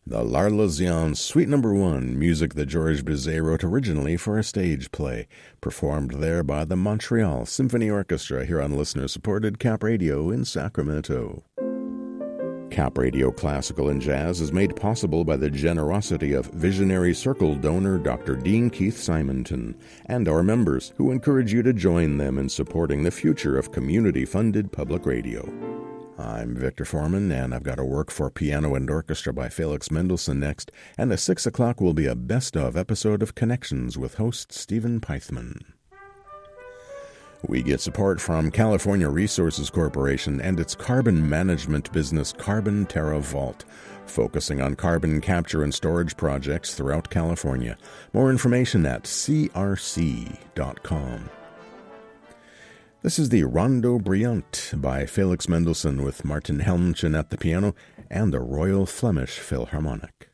The L'Arlésienne Suite No. 1, music that Georges Bizet wrote originally for a stage play, performed there by the Montreal Symphony Orchestra here on listener-supported Cap Radio in Sacramento. Cap Radio Classical and Jazz is made possible by the generosity of Visionary Circle donor Dr. Dean Keith Simonton and our members, who encourage you to join them in supporting the future of community-funded public radio. I'm Victor Foreman, and I've got a work for piano and orchestra by Felix Mendelssohn next, and at 6 o'clock will be a best-of episode of Connections with host Stephen Peithman. We get support from California Resources Corporation and its carbon management business Carbon Terra Vault, focusing on carbon capture and storage projects throughout California. More information at crc.com. This is the Rondo Brillante by Felix Mendelssohn with Martin Helmchen at the piano and the Royal Flemish Philharmonic.